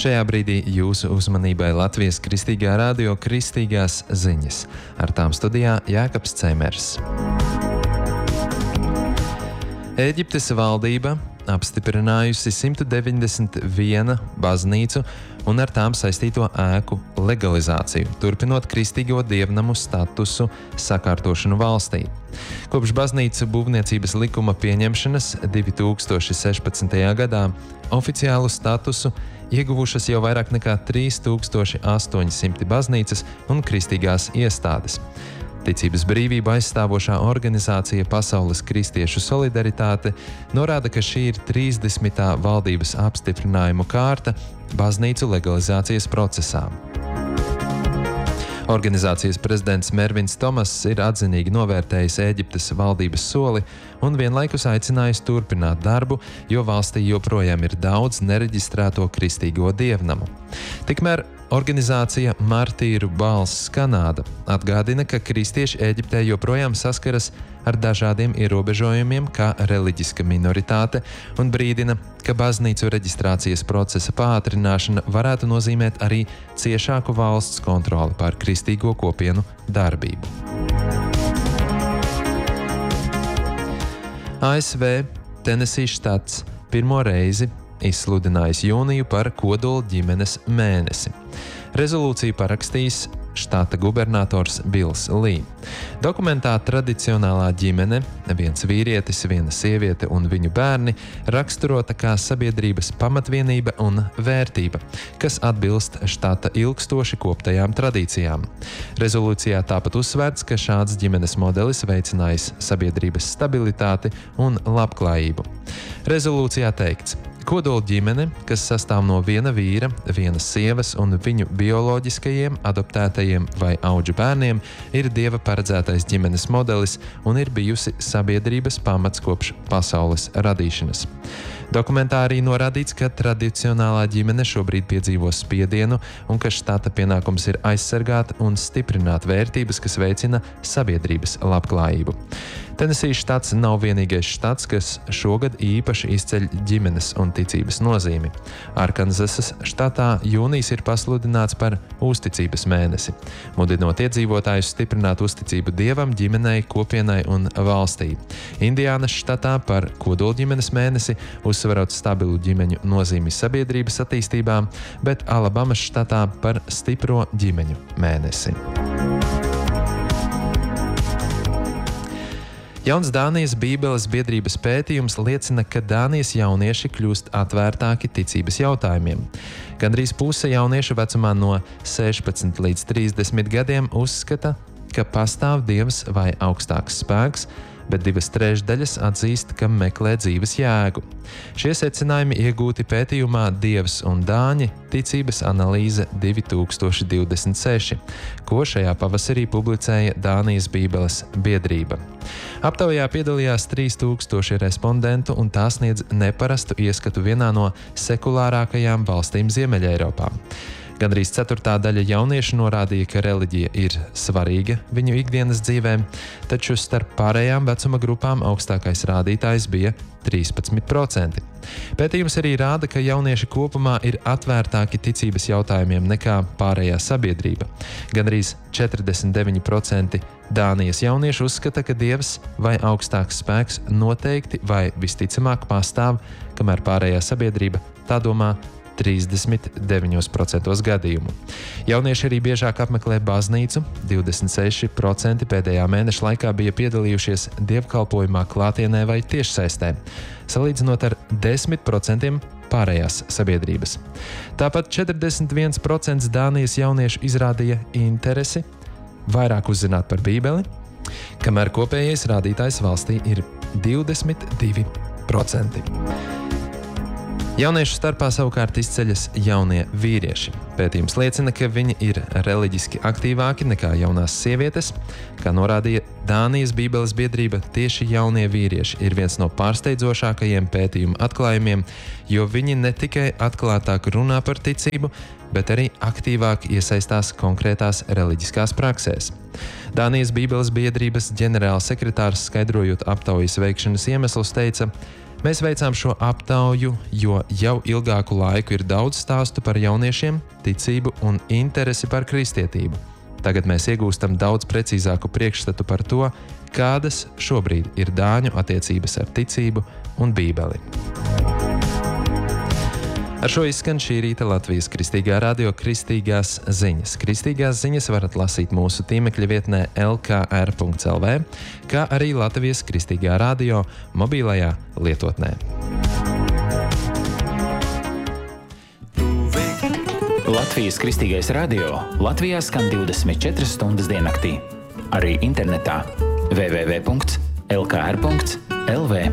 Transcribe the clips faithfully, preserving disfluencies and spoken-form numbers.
Šajā brīdī jūsu uzmanībai Latvijas Kristīgā radio Kristīgās ziņas. Ar tām studijā Jākaps Cemers. Ēģiptes valdība apstiprinājusi simt deviņdesmit vienu baznīcu un ar tām saistīto ēku legalizāciju, turpinot kristīgo dievnamu statusu sakārtošanu valstī. Kopš baznīcu būvniecības likuma pieņemšanas divi tūkstoši sešpadsmitajā gadā oficiālu statusu ieguvušas jau vairāk nekā trīs tūkstoši astoņi simti baznīcas un kristīgās iestādes. Ticības brīvību aizstāvošā organizācija Pasaules kristiešu solidaritāte norāda, ka šī ir trīsdesmitā valdības apstiprinājumu kārta baznīcu legalizācijas procesā. Organizācijas prezidents Mervins Tomass ir atzinīgi novērtējis Ēģiptes valdības soli un vienlaikus aicinājis turpināt darbu, jo valstī joprojām ir daudz nereģistrēto kristīgo dievnamu. Tikmēr organizācija Martīru balss Kanāda atgādina, ka kristieši Ēģiptē joprojām saskaras ar dažādiem ierobežojumiem kā reliģiska minoritāte un brīdina, ka baznīcu reģistrācijas procesa pātrināšana varētu nozīmēt arī ciešāku valsts kontroli pār kristīgo kopienu darbību. A S V Tenesī štats pirmo reizi izsludinājis jūniju par kodola ģimenes mēnesi. Rezolūciju parakstījis štata gubernators Bills Lī. Dokumentā tradicionālā ģimene, viens vīrietis, viena sieviete un viņu bērni, raksturota kā sabiedrības pamatvienība un vērtība, kas atbilst štata ilgstoši koptajām tradīcijām. Rezolūcijā tāpat uzsvērts, ka šāds ģimenes modelis veicinājis sabiedrības stabilitāti un labklājību. Rezolūcijā teikts: kodola ģimene, kas sastāv no viena vīra, vienas sievas un viņu bioloģiskajiem, adoptētajiem vai audžu bērniem, ir Dieva paredzētais ģimenes modelis un ir bijusi sabiedrības pamats kopš pasaules radīšanas. Dokumentā arī norādīts, ka tradicionālā ģimene šobrīd piedzīvo spiedienu un ka štata pienākums ir aizsargāt un stiprināt vērtības, kas veicina sabiedrības labklājību. Tenesī štats nav vienīgais štats, kas šogad īpaši izceļ ģimenes un ticības nozīmi. Arkanzasas štatā jūnijas ir pasludināts par uzticības mēnesi, mudinot iedzīvotājus stiprināt uzticību Dievam, ģimenei, kopienai un valstī. Indiānas štatā par kodolģimenes mēnesi, uzsverot stabilu ģimeņu nozīmi sabiedrības attīstībā, bet Alabamas štatā par stipro ģimeņu mēnesi. Jauns Dānijas Bībeles biedrības pētījums liecina, ka Dānijas jaunieši kļūst atvērtāki ticības jautājumiem. Gandrīz puse jauniešu vecumā no sešpadsmit līdz trīsdesmit gadiem uzskata, ka pastāv Dievs vai augstāks spēks, bet divas trešdaļas atzīst, ka meklē dzīves jēgu. Šie secinājumi iegūti pētījumā Dievs un Dāņi – ticības analīze divi tūkstoši divdesmit seši, ko šajā pavasarī publicēja Dānijas Bībeles biedrība. Aptaujā piedalījās trīs tūkstoši respondentu un tā sniedz neparastu ieskatu vienā no sekulārākajām valstīm Ziemeļeiropā. Gandrīz ceturtā daļa jauniešu norādīja, ka reliģija ir svarīga viņu ikdienas dzīvēm, taču starp pārējām vecuma grupām augstākais rādītājs bija trīspadsmit procenti. Pētījums arī rāda, ka jaunieši kopumā ir atvērtāki ticības jautājumiem nekā pārējā sabiedrība. Gandrīz četrdesmit deviņi procenti Dānijas jauniešu uzskata, ka Dievs vai augstāks spēks noteikti vai visticamāk pastāv, kamēr pārējā sabiedrība tā domā trīsdesmit deviņos procentos gadījumu. Jaunieši arī biežāk apmeklē baznīcu, divdesmit seši procenti pēdējā mēneša laikā bija piedalījušies dievkalpojumā klātienē vai tiešsaistē, salīdzinot ar desmit procentiem pārējās sabiedrības. Tāpat četrdesmit viens procents Dānijas jauniešu izrādīja interesi vairāk uzzināt par Bībeli, kamēr kopējais rādītājs valstī ir divdesmit divi procenti. Jauniešu starpā savukārt izceļas jaunie vīrieši. Pētījums liecina, ka viņi ir reliģiski aktīvāki nekā jaunās sievietes. Kā norādīja Dānijas Bībeles biedrība, tieši jaunie vīrieši ir viens no pārsteidzošākajiem pētījuma atklājumiem, jo viņi ne tikai atklātāk runā par ticību, bet arī aktīvāk iesaistās konkrētās reliģiskās praksēs. Dānijas Bībeles biedrības ģenerālsekretārs, skaidrojot aptaujas veikšanas iemeslus, teica: Mēs veicām šo aptauju, jo jau ilgāku laiku ir daudz stāstu par jauniešiem, ticību un interesi par kristietību. Tagad mēs iegūstam daudz precīzāku priekšstatu par to, kādas šobrīd ir dāņu attiecības ar ticību un Bībeli. Ar šo izskan šī rīta Latvijas Kristīgā radio Kristīgās ziņas. Kristīgās ziņas varat lasīt mūsu tīmekļa vietnē l k r punkts l v, kā arī Latvijas Kristīgā radio mobilajā lietotnē. Latvijas Kristīgais radio Latvijā skan divdesmit četras stundas diennaktī. Arī internetā w w w punkts l k r punkts l v.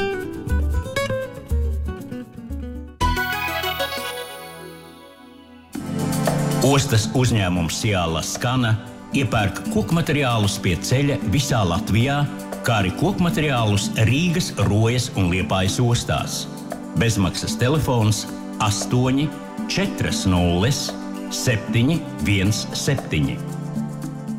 Ostas uzņēmums Ciāla Skana iepērk kokmateriālus pie ceļa visā Latvijā, kā arī kokmateriālus Rīgas, Rojas un Liepājas ostās. Bezmaksas telefons astoņi četri nulle septiņi viens septiņi.